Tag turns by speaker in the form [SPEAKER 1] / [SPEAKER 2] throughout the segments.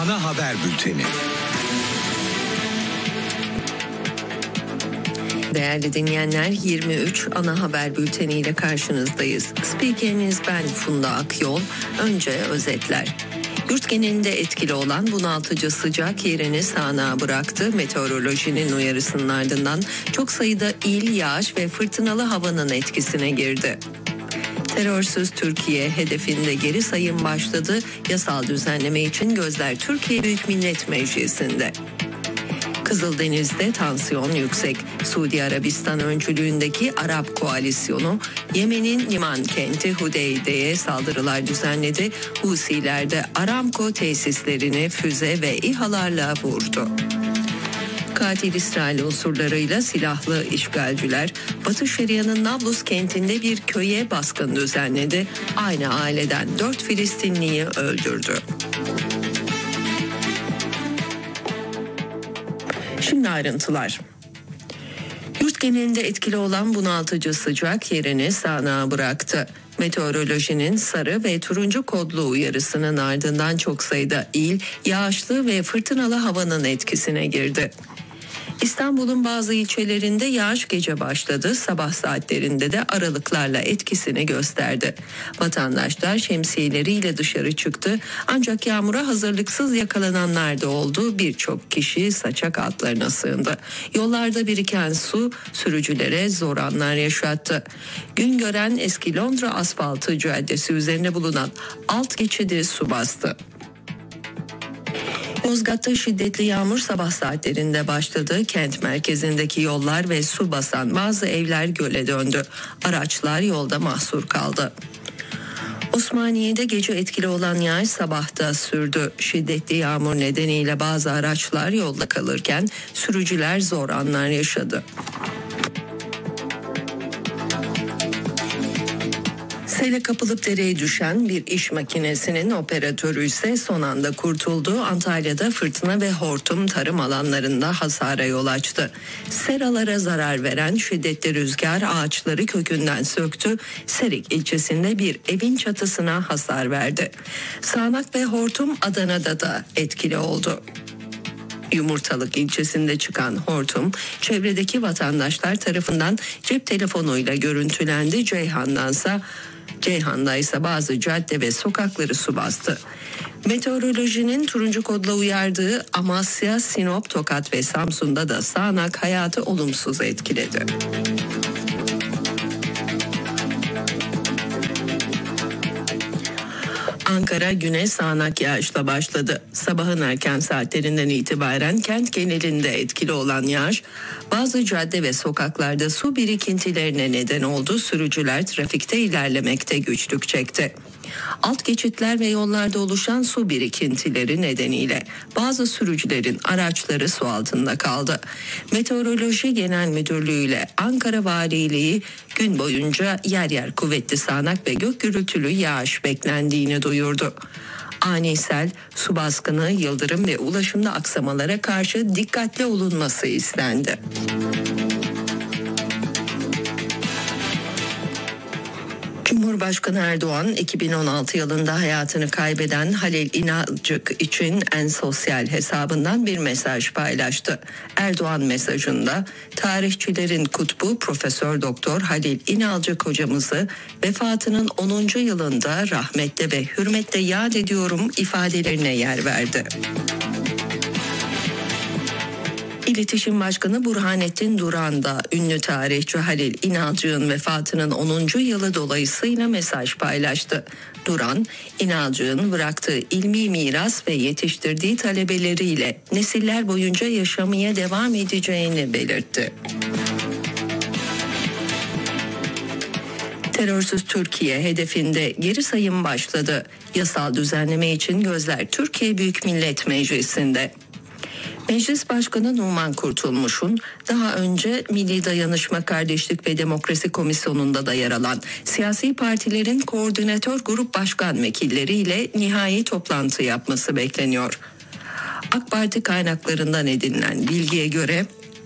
[SPEAKER 1] ana haber bülteni.
[SPEAKER 2] Değerli dinleyenler, 23 ana haber bülteniyle karşınızdayız. Spikeriniz ben Funda Akyol. Önce özetler. Yurt genelinde etkili olan bunaltıcı sıcak yerini sağanağa bıraktı. Meteorolojinin uyarısının ardından çok sayıda il, yağış ve fırtınalı havanın etkisine girdi. Terörsüz Türkiye hedefinde geri sayım başladı. Yasal düzenleme için gözler Türkiye Büyük Millet Meclisi'nde. Kızıldeniz'de tansiyon yüksek. Suudi Arabistan öncülüğündeki Arap Koalisyonu Yemen'in liman kenti Hudeyde'ye saldırılar düzenledi. Husiler de Aramco tesislerini füze ve İHA'larla vurdu. Katil İsrail unsurlarıyla silahlı işgalciler Batı Şeria'nın Nablus kentinde bir köye baskın düzenledi. Aynı aileden 4 Filistinliyi öldürdü. Şimdi ayrıntılar. Yurt genelinde etkili olan bunaltıcı sıcak yerini sağanağa bıraktı. Meteorolojinin sarı ve turuncu kodlu uyarısının ardından çok sayıda il, yağışlı ve fırtınalı havanın etkisine girdi. İstanbul'un bazı ilçelerinde yağış gece başladı, sabah saatlerinde de aralıklarla etkisini gösterdi. Vatandaşlar şemsiyeleriyle dışarı çıktı, ancak yağmura hazırlıksız yakalananlar da oldu. Birçok kişi saçak altlarına sığındı. Yollarda biriken su sürücülere zor anlar yaşattı. Güngören eski Londra asfaltı caddesi üzerine bulunan alt geçidi su bastı. Yozgat'ta şiddetli yağmur sabah saatlerinde başladı. Kent merkezindeki yollar ve su basan bazı evler göle döndü. Araçlar yolda mahsur kaldı. Osmaniye'de gece etkili olan yağış sabahta sürdü. Şiddetli yağmur nedeniyle bazı araçlar yolda kalırken sürücüler zor anlar yaşadı. Sele kapılıp dereye düşen bir iş makinesinin operatörü ise son anda kurtuldu. Antalya'da fırtına ve hortum tarım alanlarında hasara yol açtı. Seralara zarar veren şiddetli rüzgar ağaçları kökünden söktü. Serik ilçesinde bir evin çatısına hasar verdi. Sağanak ve hortum Adana'da da etkili oldu. Yumurtalık ilçesinde çıkan hortum çevredeki vatandaşlar tarafından cep telefonuyla görüntülendi. Ceyhan'da ise bazı cadde ve sokakları su bastı. Meteorolojinin turuncu kodla uyardığı Amasya, Sinop, Tokat ve Samsun'da da sağanak hayatı olumsuz etkiledi. Ankara güne sağanak yağışla başladı. Sabahın erken saatlerinden itibaren kent genelinde etkili olan yağış bazı cadde ve sokaklarda su birikintilerine neden oldu. Sürücüler trafikte ilerlemekte güçlük çekti. Alt geçitler ve yollarda oluşan su birikintileri nedeniyle bazı sürücülerin araçları su altında kaldı. Meteoroloji Genel Müdürlüğü ile Ankara Valiliği gün boyunca yer yer kuvvetli sağanak ve gök gürültülü yağış beklendiğini duyurdu. Ani sel, su baskını, yıldırım ve ulaşımda aksamalara karşı dikkatli olunması istendi. Cumhurbaşkanı Erdoğan 2016 yılında hayatını kaybeden Halil İnalcık için En Sosyal hesabından bir mesaj paylaştı. Erdoğan mesajında tarihçilerin kutbu Profesör Doktor Halil İnalcık hocamızı vefatının 10. yılında rahmetle ve hürmetle yad ediyorum ifadelerine yer verdi. İletişim Başkanı Burhanettin Duran da ünlü tarihçi Halil İnalcık'ın vefatının 10. yılı dolayısıyla mesaj paylaştı. Duran, İnalcık'ın bıraktığı ilmi miras ve yetiştirdiği talebeleriyle nesiller boyunca yaşamaya devam edeceğini belirtti. Terörsüz Türkiye hedefinde geri sayım başladı. Yasal düzenleme için gözler Türkiye Büyük Millet Meclisi'nde. Meclis Başkanı Numan Kurtulmuş'un daha önce Milli Dayanışma, Kardeşlik ve Demokrasi Komisyonu'nda da yer alan siyasi partilerin koordinatör grup başkan vekilleriyle nihai toplantı yapması bekleniyor. AK Parti kaynaklarından edinilen bilgiye göre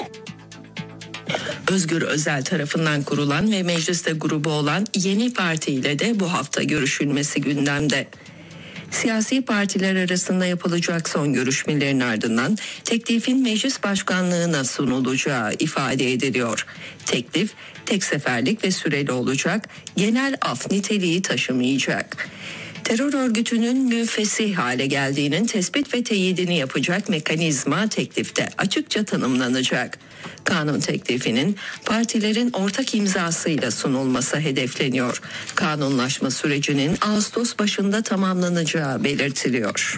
[SPEAKER 2] Özgür Özel tarafından kurulan ve mecliste grubu olan Yeni Parti ile de bu hafta görüşülmesi gündemde. Siyasi partiler arasında yapılacak son görüşmelerin ardından teklifin meclis başkanlığına sunulacağı ifade ediliyor. Teklif tek seferlik ve süreli olacak, genel af niteliği taşımayacak. Terör örgütünün müfessih hale geldiğinin tespit ve teyidini yapacak mekanizma teklifte açıkça tanımlanacak. Kanun teklifinin partilerin ortak imzasıyla sunulması hedefleniyor. Kanunlaşma sürecinin Ağustos başında tamamlanacağı belirtiliyor.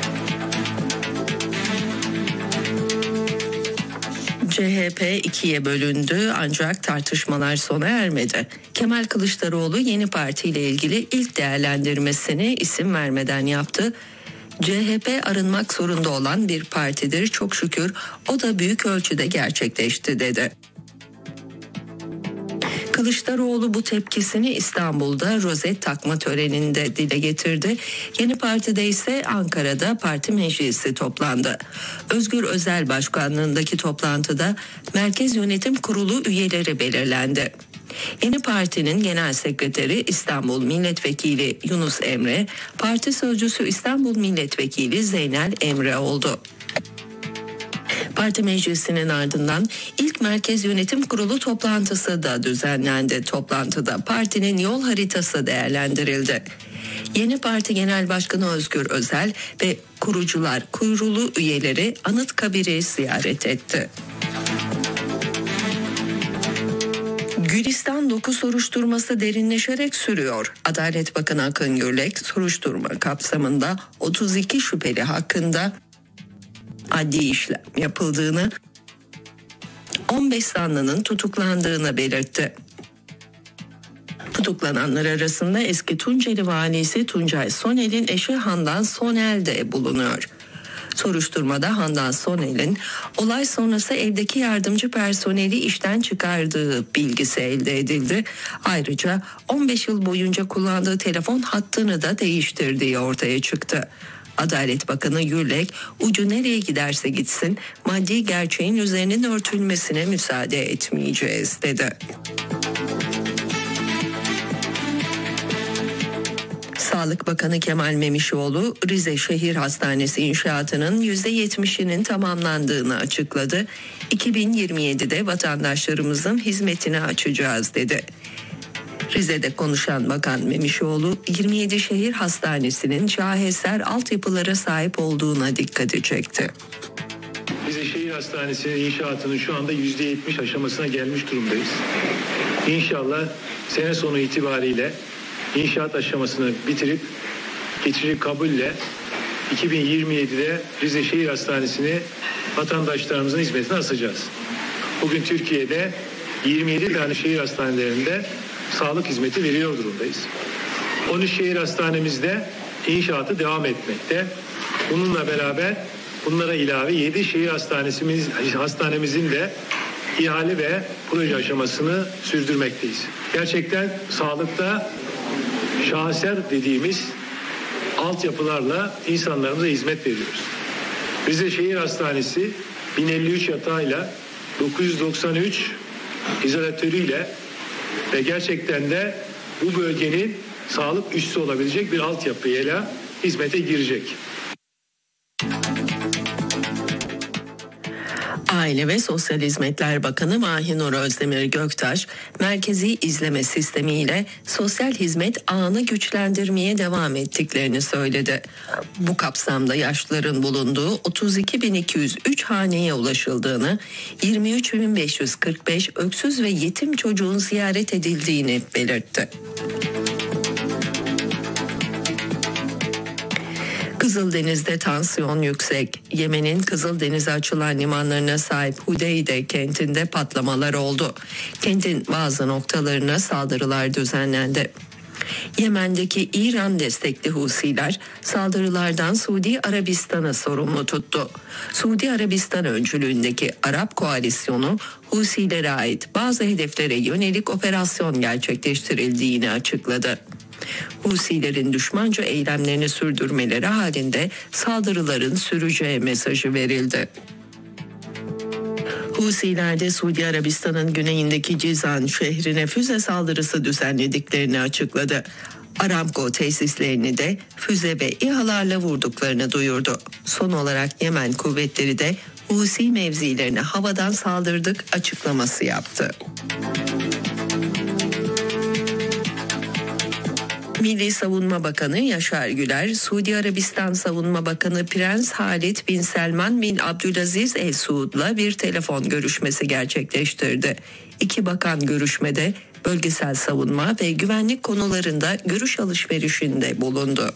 [SPEAKER 2] CHP ikiye bölündü ancak tartışmalar sona ermedi. Kemal Kılıçdaroğlu yeni partiyle ilgili ilk değerlendirmesini isim vermeden yaptı. CHP arınmak zorunda olan bir partidir, çok şükür o da büyük ölçüde gerçekleşti dedi. Kılıçdaroğlu bu tepkisini İstanbul'da rozet takma töreninde dile getirdi. Yeni Parti'de ise Ankara'da parti meclisi toplandı. Özgür Özel başkanlığındaki toplantıda Merkez Yönetim Kurulu üyeleri belirlendi. Yeni Parti'nin Genel Sekreteri İstanbul Milletvekili Yunus Emre, Parti Sözcüsü İstanbul Milletvekili Zeynel Emre oldu. Parti meclisinin ardından ilk Merkez Yönetim Kurulu toplantısı da düzenlendi. Toplantıda partinin yol haritası değerlendirildi. Yeni Parti Genel Başkanı Özgür Özel ve kurucular kurulu üyeleri Anıtkabir'i ziyaret etti. Gülistan 9 soruşturması derinleşerek sürüyor. Adalet Bakanı Akın Gürlek soruşturma kapsamında 32 şüpheli hakkında adli işlem yapıldığını, 15 zanlının tutuklandığını belirtti. Tutuklananlar arasında eski Tunceli valisi Tuncay Sonel'in eşi Handan Sonel de bulunuyor. Soruşturmada Handan Sonel'in olay sonrası evdeki yardımcı personeli işten çıkardığı bilgisi elde edildi. Ayrıca 15 yıl boyunca kullandığı telefon hattını da değiştirdiği ortaya çıktı. Adalet Bakanı Gürlek, ucu nereye giderse gitsin maddi gerçeğin üzerinin örtülmesine müsaade etmeyeceğiz dedi. Sağlık Bakanı Kemal Memişoğlu, Rize Şehir Hastanesi inşaatının %70'inin tamamlandığını açıkladı. 2027'de vatandaşlarımızın hizmetine açacağız dedi. Rize'de konuşan Bakan Memişoğlu, 27 şehir hastanesinin şaheser altyapılara sahip olduğuna dikkati çekti.
[SPEAKER 1] Rize Şehir Hastanesi inşaatının şu anda %70 aşamasına gelmiş durumdayız. İnşallah sene sonu itibariyle İnşaat aşamasını bitirip geçici kabulle 2027'de Rize Şehir Hastanesi'ni vatandaşlarımızın hizmetine asacağız. Bugün Türkiye'de 27 tane şehir hastanelerinde sağlık hizmeti veriyor durumdayız. 13 şehir hastanemizde inşaatı devam etmekte. Bununla beraber bunlara ilave 7 şehir hastanemizin de ihale ve proje aşamasını sürdürmekteyiz. Gerçekten sağlıkta şaheser dediğimiz altyapılarla insanlarımıza hizmet veriyoruz. Rize Şehir Hastanesi 1053 yatağıyla 993 izolatörüyle ve gerçekten de bu bölgenin sağlık üssü olabilecek bir altyapıyla hizmete girecek.
[SPEAKER 2] Aile ve Sosyal Hizmetler Bakanı Mahinur Özdemir Göktaş, merkezi izleme sistemiyle sosyal hizmet ağını güçlendirmeye devam ettiklerini söyledi. Bu kapsamda yaşlıların bulunduğu 32.203 haneye ulaşıldığını, 23.545 öksüz ve yetim çocuğun ziyaret edildiğini belirtti. Kızıldeniz'de tansiyon yüksek. Yemen'in Kızıldeniz'e açılan limanlarına sahip Hudeyde kentinde patlamalar oldu. Kentin bazı noktalarına saldırılar düzenlendi. Yemen'deki İran destekli Husiler saldırılardan Suudi Arabistan'ı sorumlu tuttu. Suudi Arabistan öncülüğündeki Arap koalisyonu Husilere ait bazı hedeflere yönelik operasyon gerçekleştirildiğini açıkladı. Husilerin düşmanca eylemlerini sürdürmeleri halinde saldırıların süreceği mesajı verildi. Husiler de Suudi Arabistan'ın güneyindeki Cizan şehrine füze saldırısı düzenlediklerini açıkladı. Aramco tesislerini de füze ve İHA'larla vurduklarını duyurdu. Son olarak Yemen kuvvetleri de Husi mevzilerine havadan saldırdık açıklaması yaptı. Milli Savunma Bakanı Yaşar Güler, Suudi Arabistan Savunma Bakanı Prens Halid bin Selman bin Abdülaziz El Suud'la bir telefon görüşmesi gerçekleştirdi. İki bakan görüşmede bölgesel savunma ve güvenlik konularında görüş alışverişinde bulundu.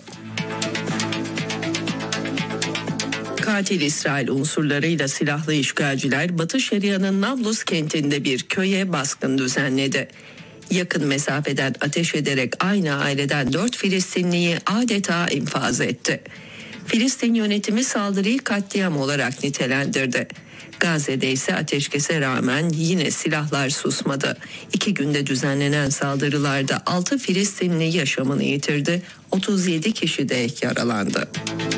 [SPEAKER 2] Katil İsrail unsurlarıyla silahlı işgalciler Batı Şeria'nın Nablus kentinde bir köye baskın düzenledi. Yakın mesafeden ateş ederek aynı aileden 4 Filistinliyi adeta infaz etti. Filistin yönetimi saldırıyı katliam olarak nitelendirdi. Gazze'de ise ateşkese rağmen yine silahlar susmadı. 2 günde düzenlenen saldırılarda 6 Filistinli yaşamını yitirdi, 37 kişi de yaralandı.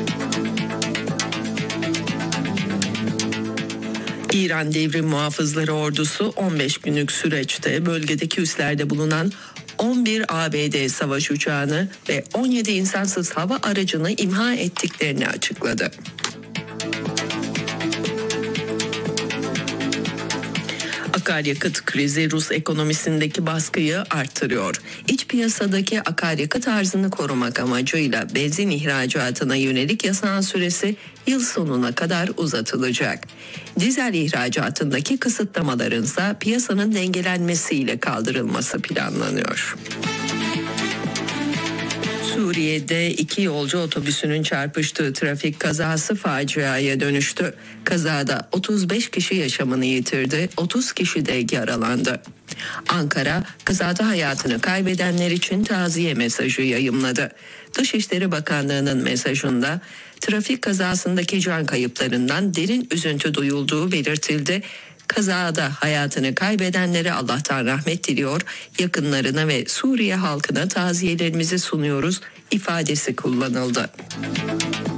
[SPEAKER 2] İran Devrim Muhafızları Ordusu 15 günlük süreçte bölgedeki üslerde bulunan 11 ABD savaş uçağını ve 17 insansız hava aracını imha ettiklerini açıkladı. Akaryakıt krizi Rus ekonomisindeki baskıyı artırıyor. İç piyasadaki akaryakıt arzını korumak amacıyla benzin ihracatına yönelik yasağın süresi yıl sonuna kadar uzatılacak. Dizel ihracatındaki kısıtlamaların ise piyasanın dengelenmesiyle kaldırılması planlanıyor. Suriye'de 2 yolcu otobüsünün çarpıştığı trafik kazası faciaya dönüştü. Kazada 35 kişi yaşamını yitirdi, 30 kişi de yaralandı. Ankara, kazada hayatını kaybedenler için taziye mesajı yayımladı. Dışişleri Bakanlığı'nın mesajında trafik kazasındaki can kayıplarından derin üzüntü duyulduğu belirtildi. Kazada hayatını kaybedenlere Allah'tan rahmet diliyor, yakınlarına ve Suriye halkına taziyelerimizi sunuyoruz ifadesi kullanıldı.